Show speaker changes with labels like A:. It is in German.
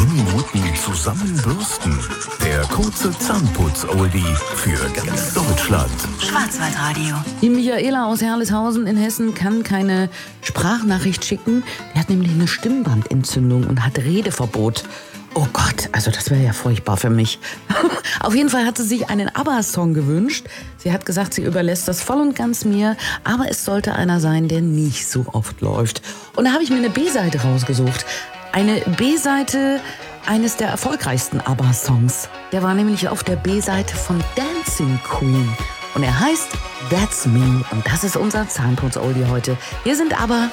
A: Minuten zusammenbürsten. Der kurze Zahnputz-Oldie für ganz Deutschland.
B: Schwarzwaldradio.
C: Die Michaela aus Herleshausen in Hessen kann keine Sprachnachricht schicken. Die hat nämlich eine Stimmbandentzündung und hat Redeverbot. Oh Gott, also das wäre ja furchtbar für mich. Auf jeden Fall hat sie sich einen ABBA-Song gewünscht. Sie hat gesagt, sie überlässt das voll und ganz mir, aber es sollte einer sein, der nicht so oft läuft. Und da habe ich mir eine B-Seite rausgesucht. Eine B-Seite eines der erfolgreichsten ABBA-Songs. Der war nämlich auf der B-Seite von Dancing Queen. Und er heißt That's Me. Und das ist unser Zahnputz-Oldie heute. Hier sind ABBA